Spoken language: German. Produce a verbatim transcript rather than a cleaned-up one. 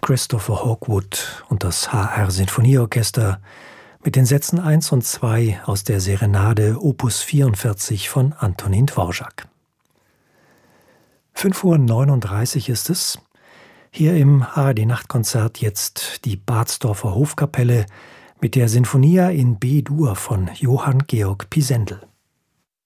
Christopher Hawkwood und das H R-Sinfonieorchester mit den Sätzen eins und zwei aus der Serenade Opus vierundvierzig von Antonin Dvorak. fünf Uhr neununddreißig ist es. Hier im A R D-Nachtkonzert jetzt die Bardsdorfer Hofkapelle mit der Sinfonia in B-Dur von Johann Georg Pisendel.